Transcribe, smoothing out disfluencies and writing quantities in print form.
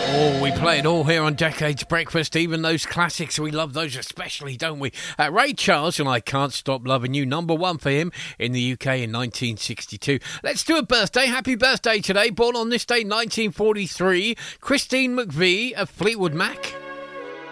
Oh, we play it all here on Decades Breakfast, even those classics. We love those especially, don't we? Ray Charles and I Can't Stop Loving You, number one for him in the UK in 1962. Let's do a birthday. Happy birthday today. Born on this day, 1943, Christine McVie of Fleetwood Mac.